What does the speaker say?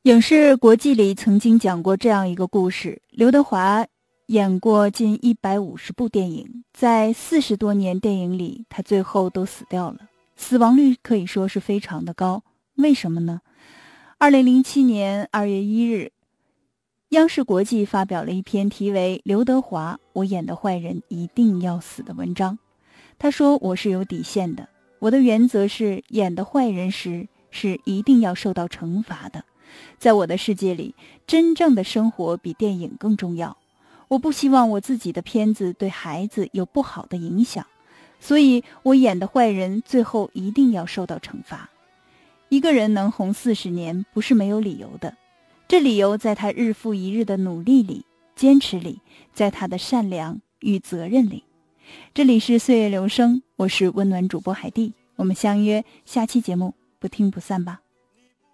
影视国际里曾经讲过这样一个故事，刘德华演过近150部电影，在40多年电影里，他最后都死掉了，死亡率可以说是非常的高。为什么呢？2007年2月1日，央视国际发表了一篇题为《刘德华，我演的坏人一定要死》的文章。他说，我是有底线的，我的原则是演的坏人时是一定要受到惩罚的。在我的世界里，真正的生活比电影更重要。我不希望我自己的片子对孩子有不好的影响，所以我演的坏人最后一定要受到惩罚。一个人能红40年不是没有理由的，这理由在他日复一日的努力里、坚持里，在他的善良与责任里。这里是岁月留声，我是温暖主播海蒂，我们相约下期节目不听不散吧。